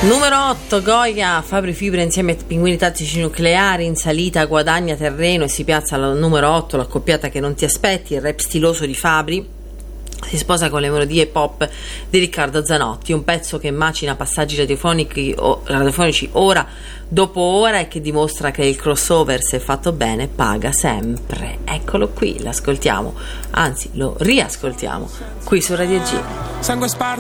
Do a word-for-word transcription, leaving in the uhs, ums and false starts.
Numero otto, Goya, Fabri Fibra insieme ai Pinguini Tattici Nucleari, in salita guadagna terreno e si piazza al numero otto, l'accoppiata che non ti aspetti, il rap stiloso di Fabri si sposa con le melodie pop di Riccardo Zanotti, un pezzo che macina passaggi radiofonici, o, radiofonici ora dopo ora e che dimostra che il crossover, se fatto bene, paga sempre. Eccolo qui, l'ascoltiamo, anzi lo riascoltiamo qui su Radio G. Sangue sparso